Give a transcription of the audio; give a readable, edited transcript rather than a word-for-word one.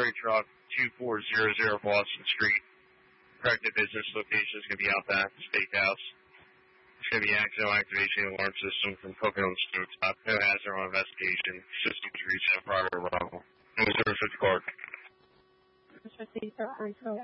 Delivery truck, 2400 Boston Street. Corrected business location is going to be out back, the steakhouse. It's going to be accidental activation of the alarm system from cooking on the stovetop. No hazard on investigation. System to reset prior to arrival. No reserve for the card. Mr. Caesar,